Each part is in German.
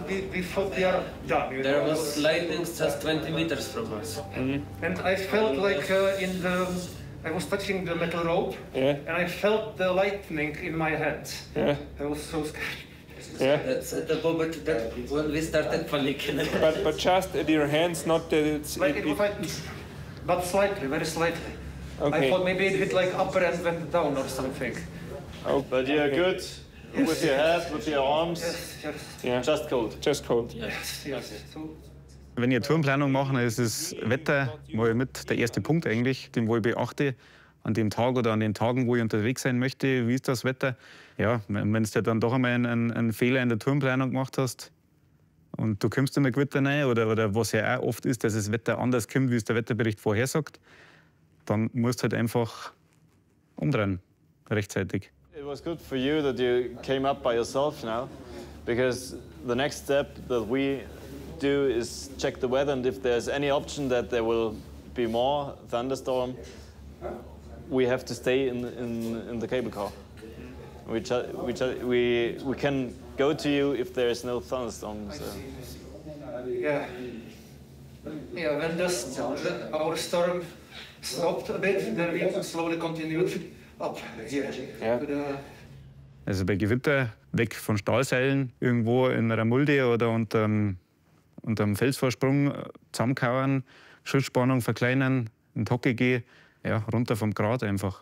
we thought we are done. There was lightning just 20 meters from us. And I felt like I was touching the metal rope, and I felt the lightning in my hands. I was so scared. That's at the moment that when we started panicking. But just at your hands, not that it's... Like but slightly, very slightly. Okay. I thought maybe it hit like upper and went down or something. Oh, But you're good with your head, with your arms. Yes. Just cold. just cold. Yes. So, Wenn ich eine Tourenplanung mache, ist das Wetter mal mit der erste Punkt eigentlich, den wo ich beachte an dem Tag oder an den Tagen, wo ich unterwegs sein möchte. Wie ist das Wetter? Ja, wenn du dann doch einmal einen Fehler in der Tourenplanung gemacht hast und du kommst in ein Gewitter rein oder was ja auch oft ist, dass das Wetter anders kommt, wie es der Wetterbericht vorhersagt, dann musst du halt einfach umdrehen, rechtzeitig. It was good for you that you came up by yourself now, because the next step that we do is check the weather, and if there's any option that there will be more thunderstorm, we have to stay in the cable car. We can go to you if there is no thunderstorm. So. yeah. Yeah, when our storm stopped a bit, then we slowly continued up here. Also bei Gewitter weg von Stahlseilen, irgendwo in einer Mulde oder unterm Felsvorsprung zusammenkauern, Schutzspannung verkleinern, in die Hocke gehen, ja, runter vom Grat einfach.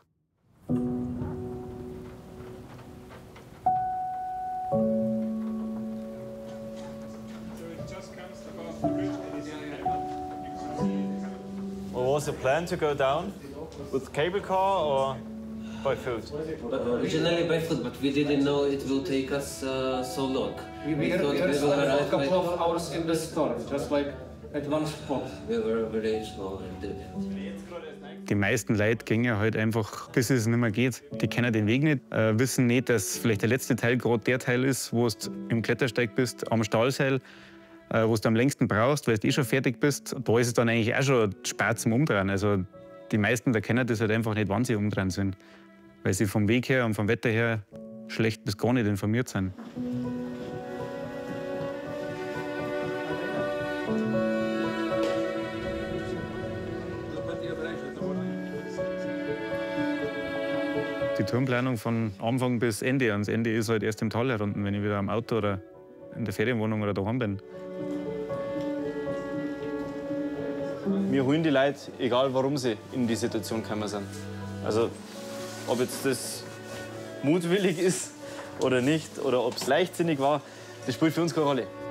Well, was the plan to go down with cable car or by foot? Originally by foot, but we didn't know it will take us so long. We thought we will for a arrive couple by... of hours in the storm, just like at one spot. We were very slow and did it. Die meisten Leute gehen ja halt einfach, bis es nicht mehr geht. Die kennen den Weg nicht, wissen nicht, dass vielleicht der letzte Teil gerade der Teil ist, wo du im Klettersteig bist, am Stahlseil, wo du am längsten brauchst, weil du schon fertig bist. Da ist es dann eigentlich auch schon spät zum Umdrehen. Also die meisten, da kennen das halt einfach nicht, wann sie umdrehen sind. Weil sie vom Weg her und vom Wetter her schlecht bis gar nicht informiert sind. Die Tourenplanung von Anfang bis Ende. Und das Ende ist halt erst im Tal herunten, wenn ich wieder am Auto oder in der Ferienwohnung oder daheim bin. Wir holen die Leute, egal warum sie in die Situation gekommen sind. Also, ob jetzt das mutwillig ist oder nicht, oder ob es leichtsinnig war, das spielt für uns keine Rolle.